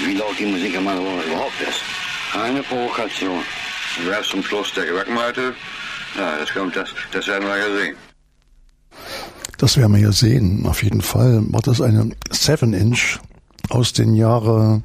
wie laut die Musik in meiner Wohnung überhaupt ist. Keine Provokation. Wer zum Schluss der Gewackmalte? Ja, das werden wir ja sehen. Das werden wir ja sehen, auf jeden Fall. War das eine 7-Inch aus den Jahre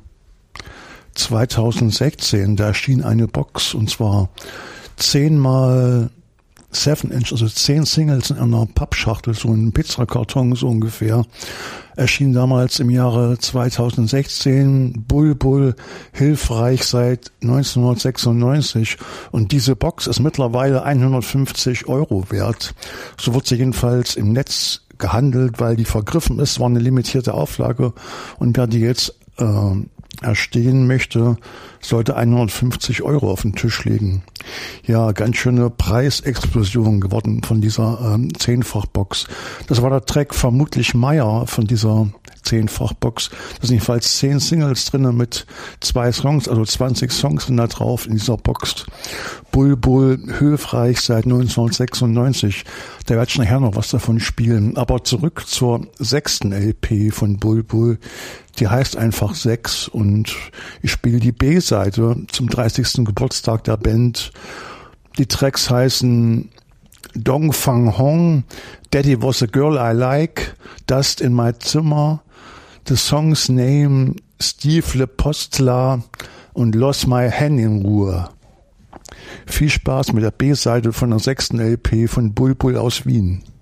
2016. Da erschien eine Box, und zwar 10 mal 7-Inch, also 10 Singles in einer Pappschachtel, so ein Pizzakarton so ungefähr. Erschien damals im Jahre 2016. Bulbul, hilfreich seit 1996. Und diese Box ist mittlerweile 150 € wert. So wird sie jedenfalls im Netz gehandelt, weil die vergriffen ist. War eine limitierte Auflage. Und wer die jetzt erstehen möchte, sollte 150 € auf den Tisch legen. Ja, ganz schöne Preisexplosion geworden von dieser 10-fach-Box. Das war der Track vermutlich Meyer von dieser 10-fach-Box. Da sind jedenfalls 10 Singles drin mit 2 Songs, also 20 Songs sind da drauf in dieser Box. Bulbul, hilfreich seit 1996. Da werde ich nachher noch was davon spielen. Aber zurück zur 6. LP von Bulbul. Die heißt einfach 6 und ich spiele die B-Seite zum 30. Geburtstag der Band. Die Tracks heißen Dong Fang Hong, Daddy Was a Girl I Like, Dust in My Zimmer, The Song's Name, Steve Le Postler und Lost My Hen in Ruhe. Viel Spaß mit der B-Seite von der 6. LP von Bulbul aus Wien.